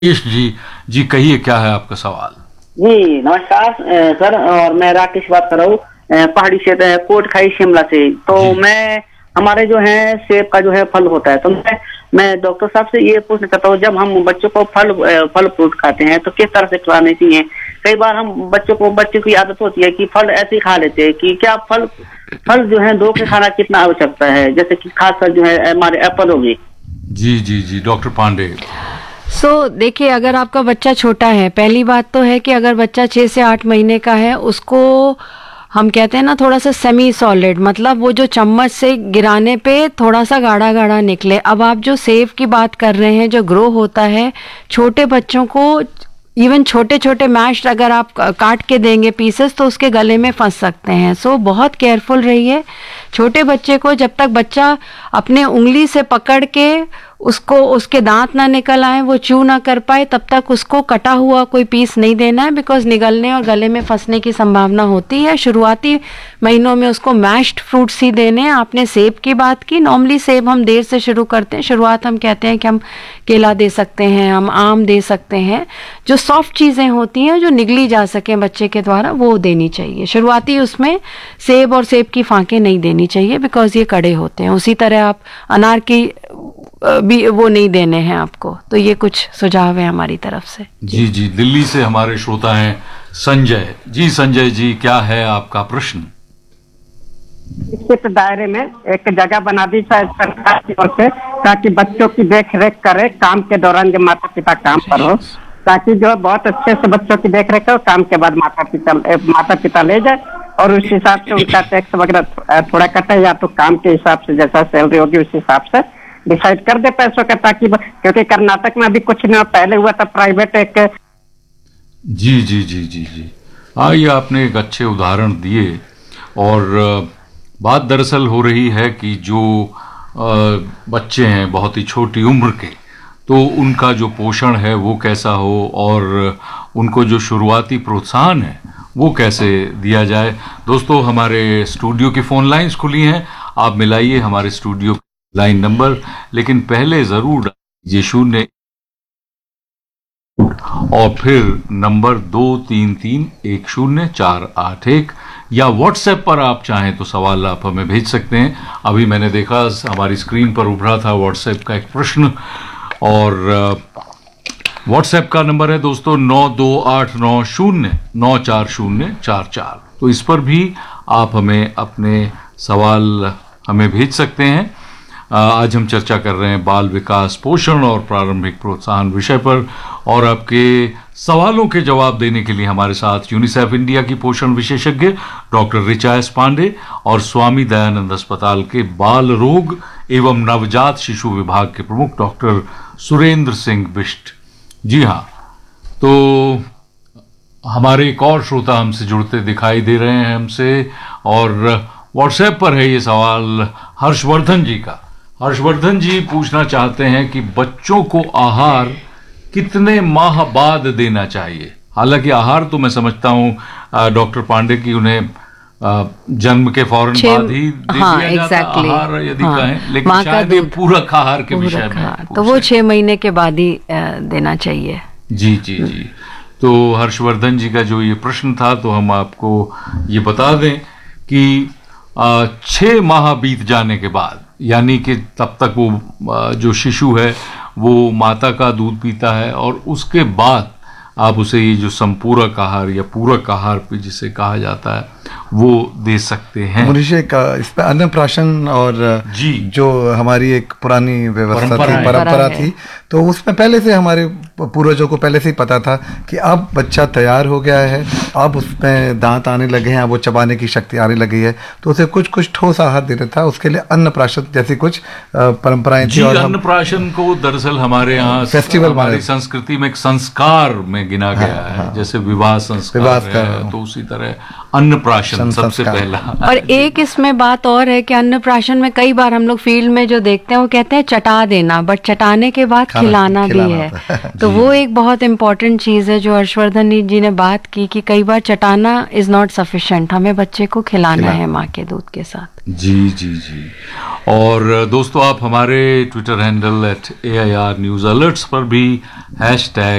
राकेश जी। जी कहिए, क्या है आपका सवाल? जी नमस्कार सर, और मैं राकेश बात कर रहा हूँ पहाड़ी क्षेत्र कोटखाई शिमला से। तो जी। मैं हमारे जो है सेब का जो है फल होता है, तो मैं डॉक्टर साहब से ये पूछना चाहता हूँ, जब हम बच्चों को फल फ्रूट खाते हैं तो किस तरह से खिलाने चाहिए? कई बार हम बच्चों की आदत होती है कि फल ऐसे ही खा लेते हैं, कि क्या फल फल जो है धो के खाना कितना आवश्यकता है, जैसे कि खासकर जो है हमारे एप्पल हो गई। जी जी जी, डॉक्टर पांडे। देखिए, अगर आपका बच्चा छोटा है, पहली बात तो है कि अगर बच्चा 6 से 8 महीने का है, उसको हम कहते हैं ना थोड़ा सा सेमी सॉलिड, मतलब वो जो चम्मच से गिराने पे थोड़ा सा गाढ़ा गाढ़ा निकले। अब आप जो सेब की बात कर रहे हैं, जो ग्रो होता है, छोटे बच्चों को इवन छोटे छोटे मैश अगर आप काट के देंगे पीसेस, तो उसके गले में फंस सकते हैं। बहुत केयरफुल रहिए। छोटे बच्चे को जब तक बच्चा अपने उंगली से पकड़ के उसको उसके दांत ना निकल आए, वो च्यू ना कर पाए, तब तक उसको कटा हुआ कोई पीस नहीं देना है, बिकॉज निगलने और गले में फंसने की संभावना होती है। शुरुआती महीनों में उसको मैश्ड फ्रूट्स ही देने हैं। आपने सेब की बात की, नॉर्मली सेब हम देर से शुरू करते हैं। शुरुआत हम कहते हैं कि हम केला दे सकते हैं, हम आम दे सकते हैं। जो सॉफ्ट चीज़ें होती हैं जो निगली जा सकें बच्चे के द्वारा, वो देनी चाहिए शुरुआती। उसमें सेब और सेब की फांकें नहीं देनी चाहिए, बिकॉज ये कड़े होते हैं। उसी तरह आप अनार की भी वो नहीं देने हैं आपको। तो ये कुछ सुझाव है हमारी तरफ से। जी जी, दिल्ली से हमारे श्रोता हैं संजय जी। संजय जी, क्या है आपका प्रश्न? इस दायरे में एक जगह बना दी शायद सरकार की ओर से, ताकि बच्चों की देख रेख करे काम के दौरान, जब माता पिता काम पर हो, ताकि जो बहुत अच्छे से बच्चों की देख रेख हो, काम के बाद माता पिता ले जाए और उस हिसाब से उनका टैक्स वगैरह थोड़ा कटे, या तो काम के हिसाब से जैसा सैलरी होगी उस हिसाब से डिसाइड कर दे पैसों का, ताकि क्योंकि कर्नाटक में अभी कुछ नहीं पहले हुआ था प्राइवेट एक। जी जी जी जी जी, ये आपने एक अच्छे उदाहरण दिए। और बात दरअसल हो रही है कि जो बच्चे हैं बहुत ही छोटी उम्र के, तो उनका जो पोषण है वो कैसा हो, और उनको जो शुरुआती प्रोत्साहन है वो कैसे दिया जाए। दोस्तों, हमारे स्टूडियो की फ़ोन लाइन्स खुली हैं, आप मिलाइए हमारे स्टूडियो लाइन नंबर, लेकिन पहले ज़रूर ये 0 और फिर नंबर 23310481, या व्हाट्सएप पर आप चाहें तो सवाल आप हमें भेज सकते हैं। अभी मैंने देखा हमारी स्क्रीन पर उभरा था व्हाट्सएप का एक प्रश्न, और व्हाट्सएप का नंबर है दोस्तों 9289094044। तो इस पर भी आप हमें अपने सवाल हमें भेज सकते हैं। आज हम चर्चा कर रहे हैं बाल विकास, पोषण और प्रारंभिक प्रोत्साहन विषय पर, और आपके सवालों के जवाब देने के लिए हमारे साथ यूनिसेफ इंडिया की पोषण विशेषज्ञ डॉक्टर ऋचा एस पांडे और स्वामी दयानंद अस्पताल के बाल रोग एवं नवजात शिशु विभाग के प्रमुख डॉक्टर सुरेंद्र सिंह बिष्ट। जी हाँ, तो हमारे एक और श्रोता हमसे जुड़ते दिखाई दे रहे हैं हमसे, और व्हाट्सएप पर है ये सवाल हर्षवर्धन जी का। हर्षवर्धन जी पूछना चाहते हैं कि बच्चों को आहार कितने माह बाद देना चाहिए। हालांकि आहार तो मैं समझता हूँ डॉक्टर पांडे की उन्हें जन्म के फौरन बाद ही दे दिया जाता आहार, यदि कहें, लेकिन शायद ये पूरक आहार के विषय में तो वो 6 महीने के बाद ही देना चाहिए। जी जी जी, तो हर्षवर्धन जी का जो ये प्रश्न था, तो हम आपको ये बता दें कि 6 माह बीत जाने के बाद, यानी कि तब तक वो जो शिशु है वो माता का दूध पीता है, और उसके बाद आप उसे ये जो संपूरक आहार या पूरक आहार पे जिसे कहा जाता है वो दे सकते हैं। मुझे इस पे अन्नप्राशन और जी जो हमारी एक पुरानी व्यवस्था थी, परंपरा थी, तो उसमें पहले से हमारे पूर्वजों को पहले से ही पता था कि अब बच्चा तैयार हो गया है, अब उसमें दांत आने लगे हैं, अब वो चबाने की शक्ति आने लगी है, तो उसे कुछ कुछ ठोस आहार देना था। उसके लिए अन्नप्राशन जैसी कुछ परंपराएं थी। और अन्नप्राशन को दरअसल हमारे यहाँ फेस्टिवल, हमारी संस्कृति में एक संस्कार में गिना गया है। जैसे विवाह संस्कार है, तो उसी तरह अन्नप्राशन सबसे पहला। और एक इसमें बात और है कि अन्नप्राशन में कई बार हम लोग फील्ड में जो देखते हैं वो कहते हैं चटा देना, बट चटाने के बाद खिलाना भी है। तो वो एक बहुत इम्पोर्टेंट चीज है जो हर्षवर्धन जी ने बात की कि कई बार चटाना इज नॉट सफिशिएंट, हमें बच्चे को खिलाना है माँ के दूध के साथ। जी जी जी। और दोस्तों, आप हमारे Twitter handle @AIR News Alerts पर भी #